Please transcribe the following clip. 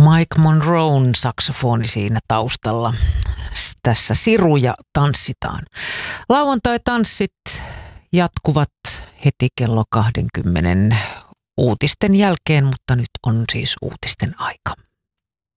Mike Monroen saksofoni siinä taustalla. Tässä Siruja tanssitaan. Lauantai-tanssit jatkuvat heti kello 20 uutisten jälkeen, mutta nyt on siis uutisten aika.